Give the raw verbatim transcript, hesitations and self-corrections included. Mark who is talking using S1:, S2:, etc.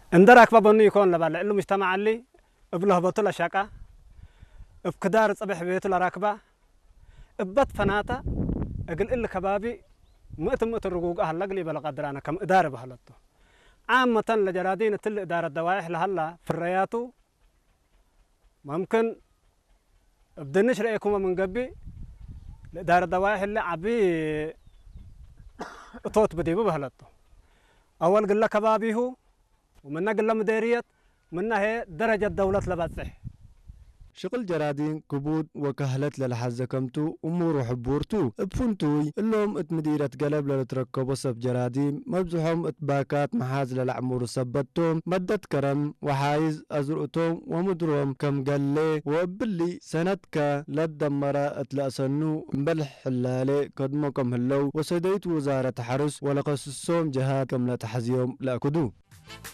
S1: اندراك بابني يكون لبلا إنه مجتمع اللي ابله بطل شقة ابكدار صبح بيت راكبة ابت فناتا اقل إلا كبابي مئة مئة الرقوق أهل لقلي بلا قدرانا كم إدارة بهلته عامة لجرادين تل إدارة دوائح لهلا في الرياتو ممكن بدنش رأيكم من قبي الإدارة دوائح اللي عبي طوت بديبو بهلته أول قلة كبابي هو ومنها قلة مديرية منها هي درجة دولة لباسح
S2: شغل جرادين كبود وكهلت للحزكمتو أمور حبورتو بفنتوي اللهم ات مديرة قلب للتركبو سب جرادين مبزحهم اتباكات محاز للعمور سبتهم مدت كرم وحايز أزرقتهم ومدروم كم قلي وبلي سندك للدمرة اتلأسنو مبلح حلالي قدمكم هلو وسديت وزارة حرس ولقصصهم جهات كم لا تحزيهم لأكدو